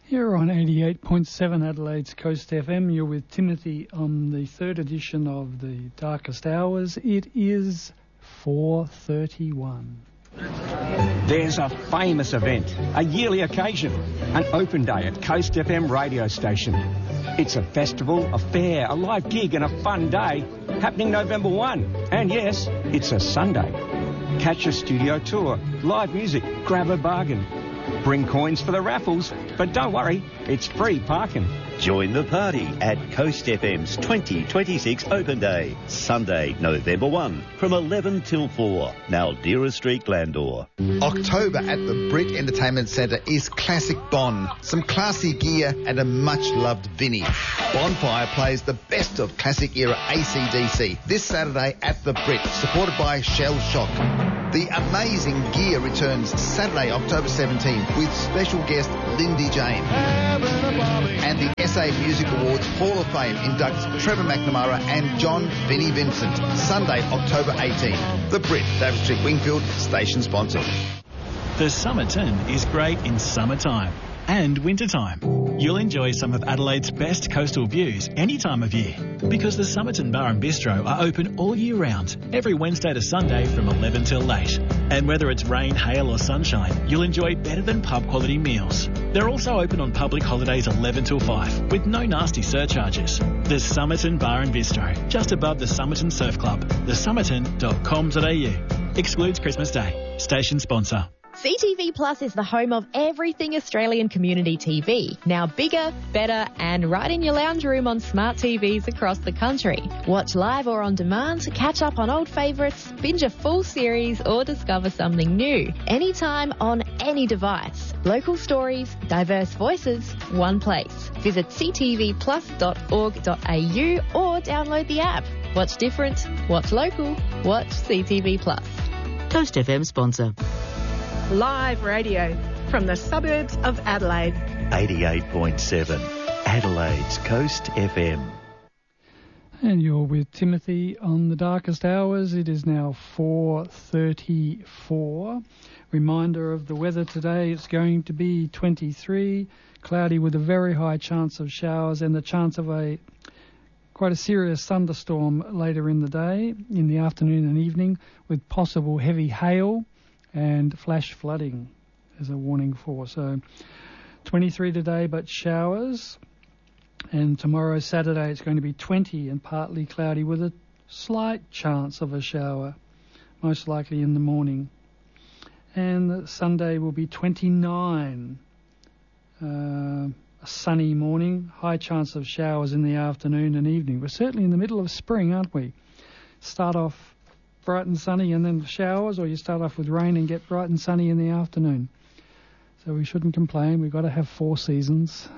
Here on 88.7 Adelaide's Coast FM, you're with Timothy on the third edition of the Darkest Hours. It is 4:31. There's a famous event, a yearly occasion, an open day at Coast FM radio station. It's a festival, a fair, a live gig and a fun day happening November 1. And yes, it's a Sunday. Catch a studio tour, live music, grab a bargain. Bring coins for the raffles, but don't worry, it's free parking. Join the party at Coast FM's 2026 Open Day, Sunday, November 1, from 11 till 4, Naldera Street, Glandore. October at the Brit Entertainment Centre is Classic Bon, some classy gear and a much-loved Vinnie. Bonfire plays the best of classic-era AC/DC this Saturday at the Brit, supported by Shell Shock. The Amazing Gear returns Saturday, October 17, with special guest Lindy James. And the SA Music Awards Hall of Fame inducts Trevor McNamara and John Vinnie Vincent, Sunday, October 18. The Brit, David Street, Wingfield, station sponsor. The Somerton is great in summertime and wintertime. You'll enjoy some of Adelaide's best coastal views any time of year, because the Somerton Bar and Bistro are open all year round, every Wednesday to Sunday from 11 till late. And whether it's rain, hail or sunshine, you'll enjoy better than pub quality meals. They're also open on public holidays 11 till 5, with no nasty surcharges. The Somerton Bar and Bistro, just above the Somerton Surf Club, thesomerton.com.au. Excludes Christmas Day. Station sponsor. CTV Plus is the home of everything Australian community TV. Now bigger, better and right in your lounge room on smart TVs across the country. Watch live or on demand, catch up on old favourites, binge a full series or discover something new. Anytime on any device. Local stories, diverse voices, one place. Visit ctvplus.org.au or download the app. Watch different, watch local, watch CTV Plus. Coast FM sponsor. Live radio from the suburbs of Adelaide. 88.7 Adelaide's Coast FM. And you're with Timothy on the Darkest Hours. It is now 4:34. Reminder of the weather today. It's going to be 23, cloudy with a very high chance of showers and the chance of quite a serious thunderstorm later in the day, in the afternoon and evening, with possible heavy hail and flash flooding as a warning for. So 23 today, but showers. And tomorrow, Saturday, it's going to be 20 and partly cloudy with a slight chance of a shower, most likely in the morning. And Sunday will be 29, a sunny morning, high chance of showers in the afternoon and evening. We're certainly in the middle of spring, aren't we? Start off bright and sunny and then showers, or you start off with rain and get bright and sunny in the afternoon. So we shouldn't complain. We've got to have 4 seasons.